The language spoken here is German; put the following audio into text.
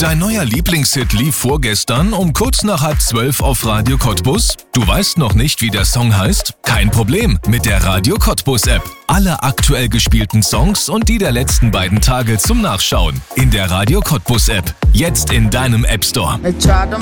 Dein neuer Lieblingshit lief vorgestern um kurz nach 11:30 auf Radio Cottbus? Du weißt noch nicht, wie der Song heißt? Kein Problem, mit der Radio Cottbus App. Alle aktuell gespielten Songs und die der letzten beiden Tage zum Nachschauen. In der Radio Cottbus App. Jetzt in deinem App Store. They tried to